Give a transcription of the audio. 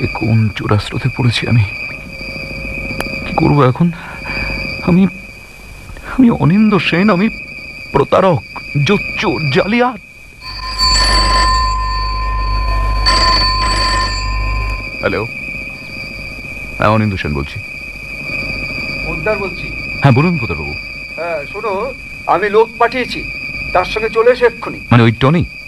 এ কোন চোরাস্রোতে পড়েছি আমি? কি করবো এখন? আমি আমি অনিন্দ্য সেন, আমি প্রতারক, জোচ্চোর, জালিয়াত। হ্যালো, হ্যাঁ অনিন্দ্য সেন বলছি। পোদ্দার বলছি। হ্যাঁ বলুন পোদ্দারবাবু। হ্যাঁ শোনো, আমি লোক পাঠিয়েছি, তার সঙ্গে চলে এসে এক্ষুনি। মানে ওই টনি?